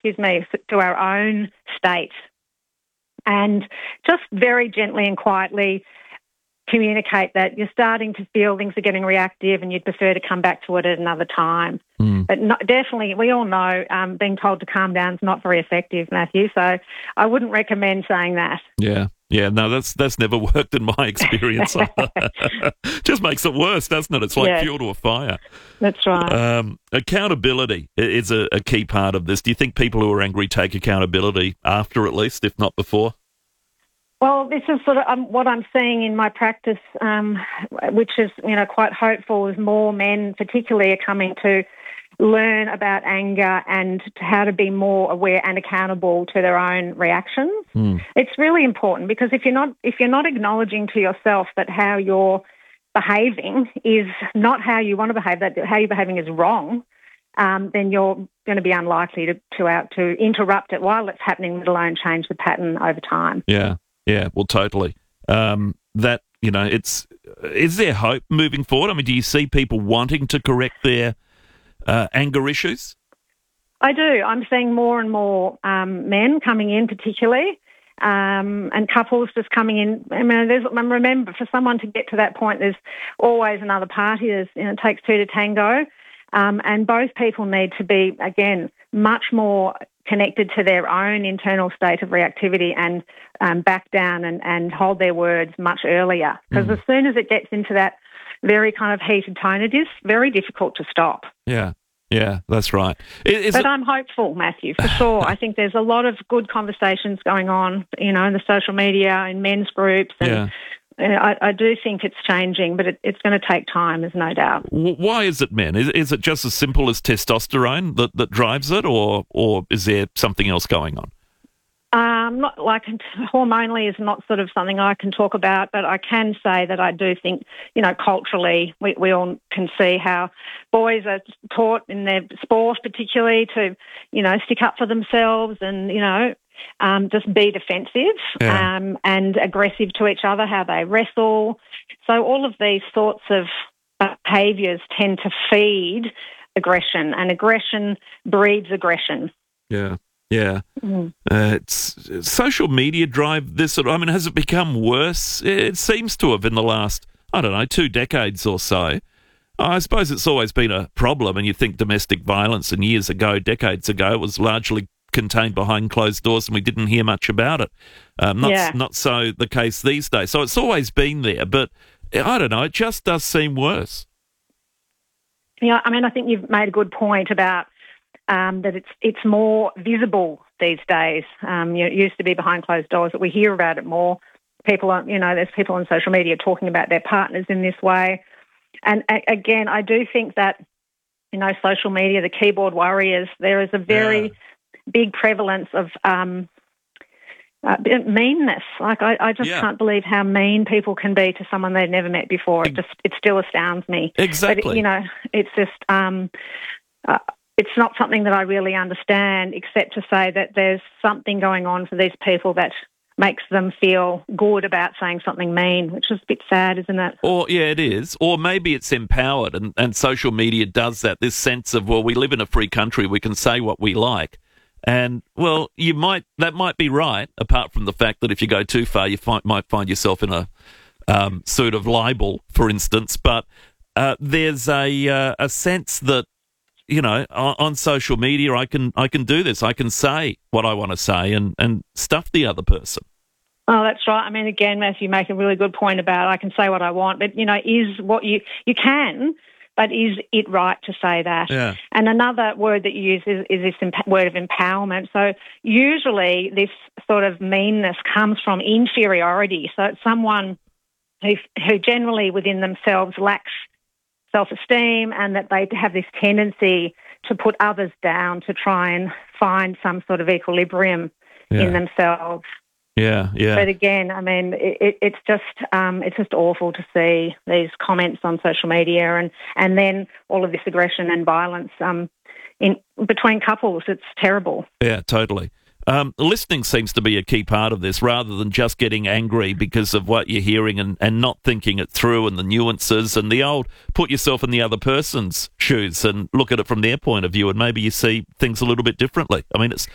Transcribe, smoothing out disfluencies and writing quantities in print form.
to our own state, and just very gently and quietly communicate that you're starting to feel things are getting reactive and you'd prefer to come back to it at another time. But definitely, we all know being told to calm down is not very effective, Matthew, so I wouldn't recommend saying that. Yeah, no, that's never worked in my experience. Just makes it worse, doesn't it? It's like fuel to a fire. That's right. Accountability is a key part of this. Do you think people who are angry take accountability after, at least, if not before? Well, this is sort of what I'm seeing in my practice, which is, quite hopeful, is more men particularly are coming to learn about anger and how to be more aware and accountable to their own reactions. It's really important, because if you're not acknowledging to yourself that how you're behaving is not how you want to behave, that how you're behaving is wrong, then you're going to be unlikely to interrupt it while it's happening, let alone change the pattern over time. Yeah, well, totally. Is there hope moving forward? I mean, do you see people wanting to correct their anger issues? I do. I'm seeing more and more men coming in, particularly, and couples just coming in. I mean, remember, for someone to get to that point, there's always another party. It takes two to tango, and both people need to be, again, much more connected to their own internal state of reactivity and back down and hold their words much earlier. Because as soon as it gets into that very kind of heated tone, it is very difficult to stop. Yeah, that's right. I'm hopeful, Matthew, for sure. I think there's a lot of good conversations going on, in the social media, in men's groups, and I do think it's changing, but it's going to take time, there's no doubt. Why is it men? Is it just as simple as testosterone that drives it, or is there something else going on? Not like hormonally is not sort of something I can talk about, but I can say that I do think, culturally, we all can see how boys are taught in their sport particularly to, stick up for themselves and, just be defensive and aggressive to each other, how they wrestle. So all of these sorts of behaviours tend to feed aggression, and aggression breeds aggression. Yeah. It's social media drive this. I mean, has it become worse? It seems to have in the last, 2 decades or so. I suppose it's always been a problem, and you think domestic violence and decades ago, it was largely contained behind closed doors and we didn't hear much about it. Not so the case these days. So it's always been there, but I don't know, it just does seem worse. Yeah, I mean, I think you've made a good point about that it's more visible these days. It used to be behind closed doors, but we hear about it more. People there's people on social media talking about their partners in this way. And again, I do think that, social media, the keyboard warriors, there is a very big prevalence of meanness. Like, I just can't believe how mean people can be to someone they've never met before. It still astounds me. Exactly. But, it's just... it's not something that I really understand, except to say that there's something going on for these people that makes them feel good about saying something mean, which is a bit sad, isn't it? It is. Or maybe it's empowered, and social media does that, this sense of, well, we live in a free country, we can say what we like. And, well, that might be right, apart from the fact that if you go too far, you might find yourself in a suit of libel, for instance. But there's a sense that, on social media, I can do this. I can say what I want to say and stuff the other person. Oh, that's right. I mean, again, Matthew, you make a really good point about I can say what I want, but, is what you can, but is it right to say that? Yeah. And another word that you use is this word of empowerment. So usually this sort of meanness comes from inferiority. So it's someone who generally within themselves lacks self-esteem, and that they have this tendency to put others down to try and find some sort of equilibrium in themselves. Yeah. But again, I mean, it's just awful to see these comments on social media and then all of this aggression and violence in between couples. It's terrible. Yeah, totally. Listening seems to be a key part of this, rather than just getting angry because of what you're hearing and not thinking it through, and the nuances and the old put yourself in the other person's shoes and look at it from their point of view, and maybe you see things a little bit differently. I mean,